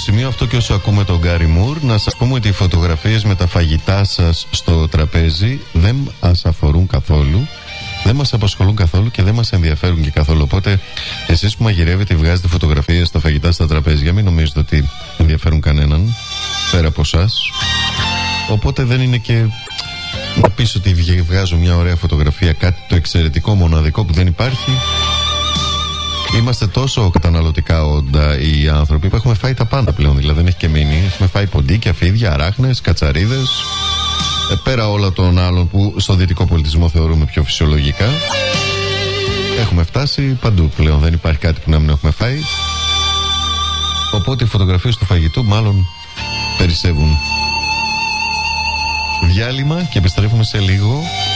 σημείο αυτό και όσο ακούμε τον Γκάρι Μουρ, να σας πούμε ότι οι φωτογραφίες με τα φαγητά σας στο τραπέζι δεν μας αφορούν καθόλου, δεν μας απασχολούν καθόλου και δεν μας ενδιαφέρουν και καθόλου. Οπότε εσείς που μαγειρεύετε ή βγάζετε φωτογραφίες στα φαγητά στα τραπέζια, μην νομίζετε ότι ενδιαφέρουν κανέναν πέρα από εσάς. Οπότε δεν είναι και να πεις ότι βγάζω μια ωραία φωτογραφία, κάτι το εξαιρετικό, μοναδικό που δεν υπάρχει. Είμαστε τόσο καταναλωτικά όντα οι άνθρωποι που έχουμε φάει τα πάντα πλέον. Δηλαδή δεν έχει και μείνει. Έχουμε φάει ποντίκια, φίδια, αράχνες, κατσαρίδες. Πέρα όλα των άλλων που στο δυτικό πολιτισμό θεωρούμε πιο φυσιολογικά. Έχουμε φτάσει παντού πλέον. Δεν υπάρχει κάτι που να μην έχουμε φάει. Οπότε οι φωτογραφίες του φαγητού μάλλον περισσεύουν. Διάλειμμα και επιστρέφουμε σε λίγο.